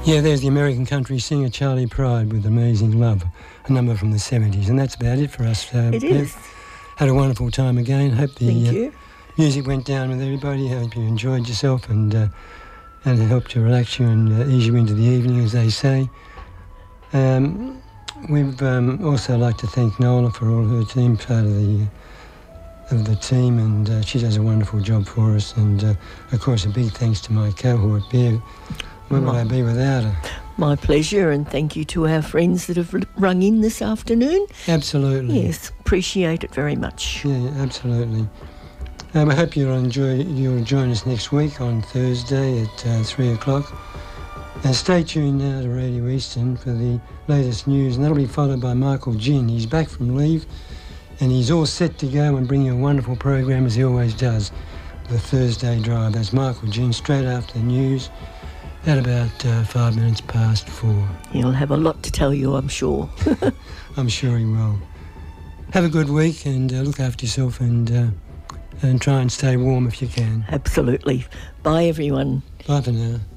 Yeah, there's the American country singer Charlie Pride with Amazing Love, a number from the 70s, and that's about it for us. It is. Had a wonderful time again. Hope the Thank you. music went down with everybody. Hope you enjoyed yourself and it helped to relax you and ease you into the evening, as they say. We'd also like to thank Nola for all her team, part of the team, and she does a wonderful job for us. And of course, a big thanks to my cohort, Bev. Where would I be without her? My pleasure, and thank you to our friends that have rung in this afternoon. Absolutely. Yes, appreciate it very much. Yeah, absolutely. I hope you'll join us next week on Thursday at 3 o'clock. And stay tuned now to Radio Eastern for the latest news, and that'll be followed by Michael Ginn. He's back from leave, and he's all set to go and bring you a wonderful program, as he always does, the Thursday Drive. That's Michael Ginn, straight after the news, at about 5 minutes past 4. He'll have a lot to tell you, I'm sure. I'm sure he will. Have a good week, and look after yourself, and try and stay warm if you can. Absolutely. Bye, everyone. Bye for now.